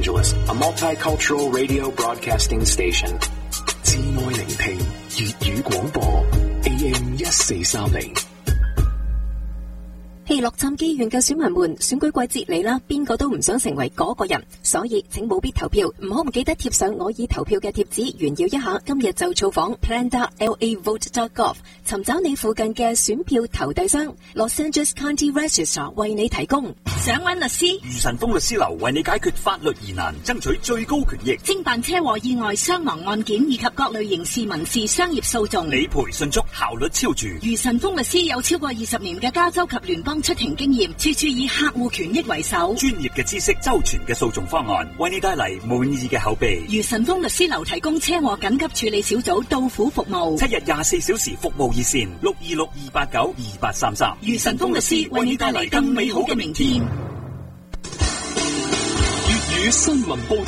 Angeles, a multicultural radio broadcasting station. 至愛聆聽粵語廣播 AM 1430。 嘿，洛杉磯縣嘅選民們，選舉季節嚟啦，邊個都唔想成為嗰個人，所以請務必投票，唔好唔記得貼上我已投票嘅貼紙，炫耀一下。今日就造訪 Planta.LA.Vote.gov， 尋找你附近嘅選票投遞箱。Los Angeles County Registrar 為你提供。 想揾律師？ 余晨峰律師樓為你解決法律疑難，爭取最高權益， 偵辦車禍、意外、傷亡案件以及各類刑事、民事、商業訴訟， 理賠迅速，效率超住。 余晨峰律師有超過20年嘅加州及聯邦出庭經驗，處處以客戶權益為首， 專業嘅知識，周全嘅訴訟方案，為你帶嚟滿意嘅口碑。 余晨峰律師樓提供車禍緊急處理小組到府服務 ，7日24小時服務熱線626-289-2833。 余晨峰律師為你帶嚟更美好嘅明天。 粵語新聞報道。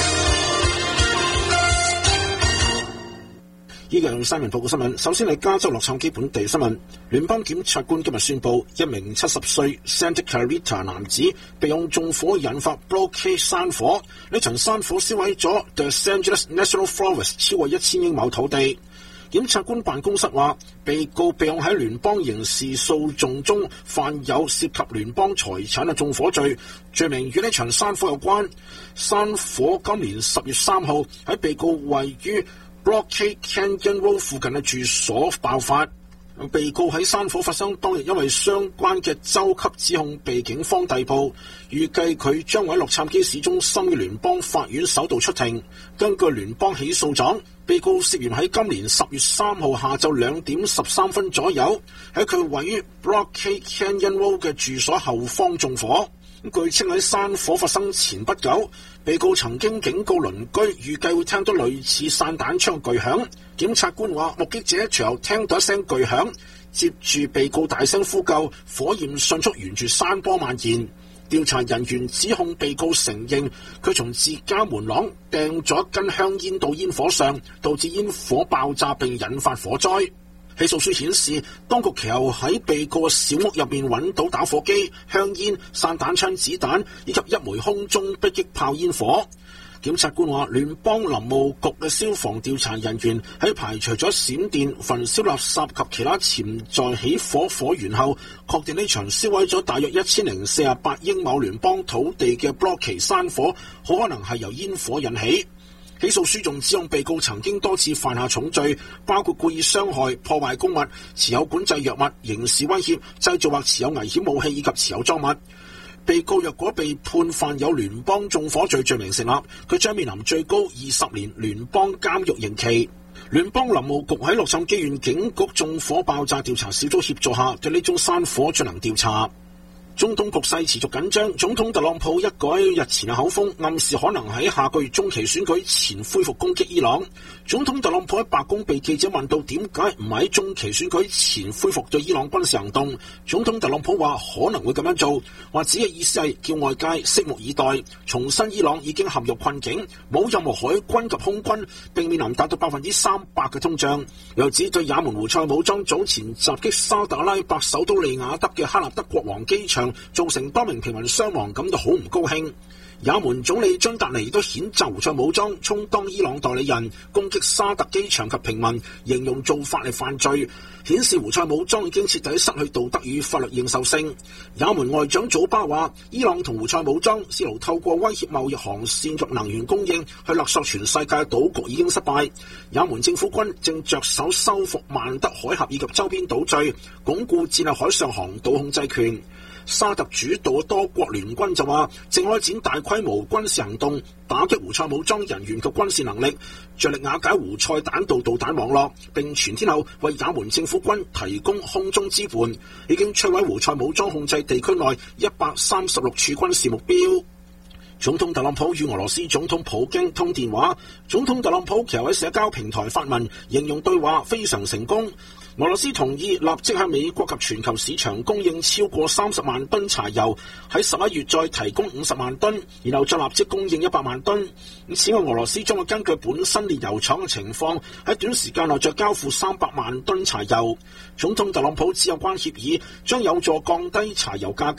依個用新聞報告新聞，首先係加州洛杉磯本地新聞。聯邦檢察官今日宣布，一名70歲 Santa Clarita 男子被用縱火引發 Blockade 山火，呢場山火燒毀咗 The Los Angeles National Forest 超過1000英畝土地。檢察官辦公室話，被告被控喺聯邦刑事訴訟中犯有涉及聯邦財產嘅縱火罪，罪名與呢場山火有關。山火今年10月3號喺被告位於Blockade Canyon Road 附近嘅住所爆發，被告喺山火發生當日因為相關嘅州級指控被警方逮捕，預計佢將喺洛杉磯市中心嘅聯邦法院首度出庭。根據聯邦起訴狀，被告涉嫌喺今年10月3號下晝2點13分左右喺佢位於 Blockade Canyon Road 嘅住所後方縱火。據稱喺山火發生前不久，被告曾經警告鄰居預計會聽到類似散彈槍巨響。檢察官話，目擊者隨後聽到一聲巨響，接住被告大聲呼救，火焰迅速沿住山坡蔓延。調查人員指控被告承認佢從自家門廊掟咗一根香煙到煙火上，導致煙火爆炸並引發火災。起訴書顯示，當局其後喺被告嘅小屋入面揾到打火機、香煙、散彈槍子彈以及一枚空中迫擊炮煙火。檢察官話，聯邦林務局嘅消防調查人員喺排除咗閃電、焚燒垃圾及其他潛在起火火源後，確定呢場燒毀咗大約1048英畝聯邦土地嘅 Blockade 山火，好可能係由煙火引起。起訴書仲指控被告曾經多次犯下重罪，包括故意傷害、破壞公物、持有管制藥物、刑事威脅、製造或持有危險武器以及持有贓物。被告若果被判犯有聯邦縱火罪罪名成立，佢將面臨最高20年聯邦監獄刑期。聯邦林務局喺洛杉磯縣警局縱火爆炸調查小組協助下，對呢宗山火進行調查。總統局勢持續緊張，總統特朗普一改日前嘅口風，暗示可能喺下個月中期選舉前恢復攻擊伊朗。總統特朗普喺白宮被記者問到點解唔喺中期選舉前恢復對伊朗軍事行動，總統特朗普話可能會咁樣做，話自己嘅意思係叫外界拭目以待，重申伊朗已經陷入困境，冇任何海軍及空軍，並面臨達到300%嘅通脹。又指對也門胡塞武裝早前襲擊沙特阿拉伯首都利雅得嘅哈納德國王機場，造成多名平民傷亡，感到好唔高興。也門總理津達尼都譴責胡塞武裝充當伊朗代理人，攻擊沙特機場及平民，形容做法係犯罪，顯示胡塞武裝已經徹底失去道德與法律認受性。也門外長祖巴話，伊朗同胡塞武裝試圖透過威脅貿易航線及能源供應去勒索全世界島國已經失敗。也門政府軍正着手收復曼德海峽以及周邊島嶼，鞏固戰略海上航道控制權。沙特主導嘅多國聯軍就話，正開展大規模軍事行動，打擊胡塞武裝人員及軍事能力，着力瓦解胡塞彈道導彈網絡，並全天候為也門政府軍提供空中支援，已經摧毀胡塞武裝控制地區內136處軍事目標。總統特朗普與俄羅斯總統普京通電話，總統特朗普其後喺社交平台發文，形容對話非常成功。俄羅斯同意立即向美國及全球市場供應超過30萬噸柴油，喺11月再提供50萬噸，然後再立即供應100萬噸。此外，俄羅斯將會根據本身煉油廠嘅情況，喺短時間內再交付300萬噸柴油。總統特朗普指有關協議將有助降低柴油價格。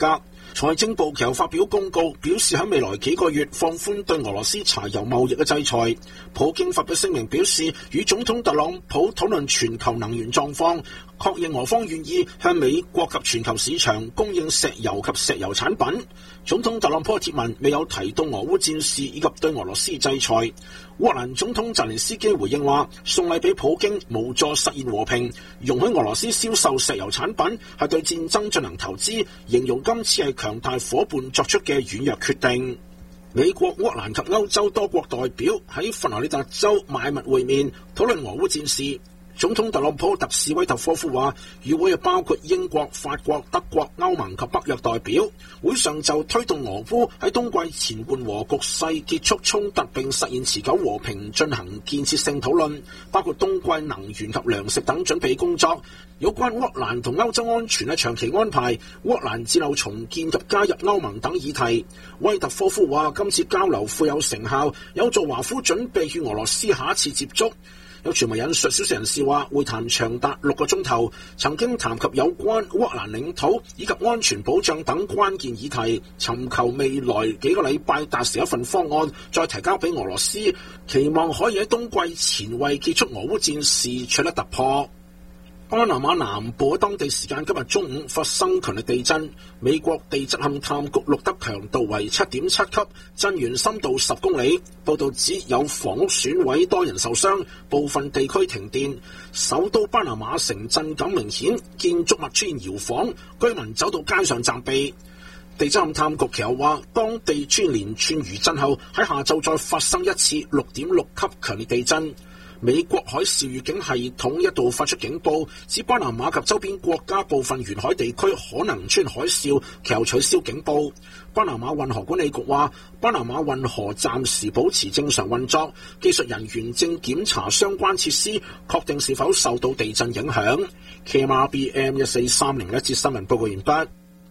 財政部其後發表公告，表示喺未來幾個月放寬對俄羅斯柴油貿易嘅制裁。普京發表聲明表示，與總統特朗普討論全球能源狀況，確認俄方願意向美國及全球市場供應石油及石油產品。總統特朗普嘅貼文未有提到俄烏戰事以及對俄羅斯制裁。烏克蘭總統澤連斯基回應話，送禮俾普京無助實現和平，容許俄羅斯銷售石油產品係對戰爭進行投資，形容今次係強大夥伴作出嘅軟弱決定。美國、烏克蘭及歐洲多國代表喺佛羅里達州邁密會面，討論俄烏戰事。總統特朗普特使威特科夫話，與會包括英國、法國、德國、歐盟及北約代表。會上就推動俄烏喺冬季前緩和局勢、結束衝突並實現持久和平進行建設性討論，包括冬季能源及糧食等準備工作。有關烏克蘭同歐洲安全嘅長期安排、烏克蘭戰後重建及加入歐盟等議題。威特科夫話，今次交流富有成效，有助華夫準備與俄羅斯下一次接觸。有傳媒引述消息人士話，會談長達6個鐘頭，曾經談及有關烏克蘭領土以及安全保障等關鍵議題，尋求未來幾個禮拜達成一份方案，再提交俾俄羅斯，期望可以喺冬季前為結束俄烏戰事取得突破。巴拿馬南部當地時間今日中午發生強烈地震，美國地質勘探局錄得強度為 7.7 級，震源深度10公里。報道指有房屋損毀，多人受傷，部分地區停電。首都巴拿馬城震感明顯，建築物出現搖晃，居民走到街上暫避。地質勘探局其後話，當地出現連串餘震後，喺下晝再發生一次 6.6 級強烈地震。美國海嘯預警系統一度發出警報，指巴拿馬及周邊國家部分沿海地區可能出現海嘯，其後取消警報。巴拿馬運河管理局話，巴拿馬運河暫時保持正常運作，技術人員正檢查相關設施，確定是否受到地震影響。KMRBM 1430一節新聞報告完畢。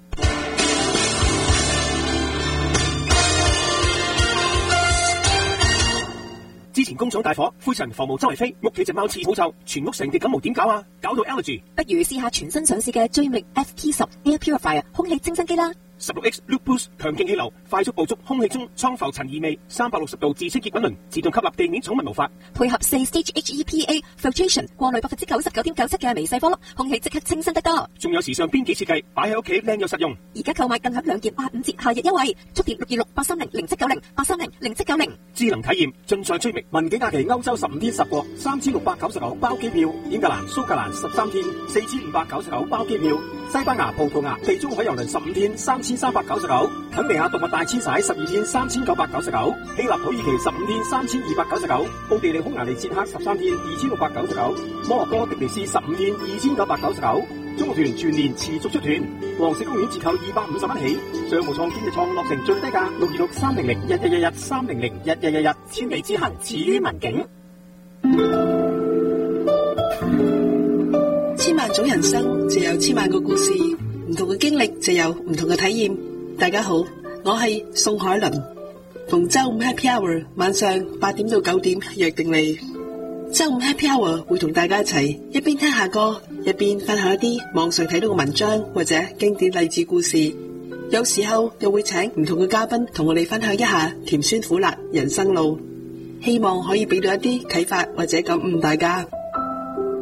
之前工廠大火，灰塵、防毛周圍飛，屋企隻貓似好臭，全屋成地感冒，點搞啊？搞到 allergy。 不如試下全新上市嘅追覓 FT10 Air Purifier 空氣清新機啦。 16X Loop Boost 強勁氣流，快速捕捉空氣中蒼浮塵異味，360度自清潔滾輪，自動吸納地面寵物毛髮， 配合4-stage HEPA filtration 過濾99.97%嘅微細顆粒，空氣即刻清新得多。 仲有時尚邊幾設計，擺喺屋企靚又實用。 而家購買更享2件85折夏日優惠，速電626-830-0790 智能體驗盡在追覓。 文景假期歐洲15天10國3699包機票，英格蘭、蘇格蘭13天4599包機票，西班牙、葡萄牙、地中海郵輪15天3399，肯尼亞動物大遷徙12天3999，希臘土耳其15天3299，奧地利匈牙利捷克13天2699，摩洛哥迪尼斯15天2999。中國團全年持續出團，黃石公園折扣250蚊起，商務艙經濟艙落成最低價626-300-1111 千里之行始於文景。 千萬種人生就有千萬個故事，唔同嘅經歷就有唔同嘅體驗。大家好，我係宋海倫，逢周五 Happy Hour 晚上8點到9點約定你。周五 Happy Hour 會同大家一齊一邊聽下歌，一邊分享一啲網上睇到嘅文章或者經典勵志故事。有時候又會請唔同嘅嘉賓同我哋分享一下甜酸苦辣人生路，希望可以俾到一啲啟發或者感悟大家。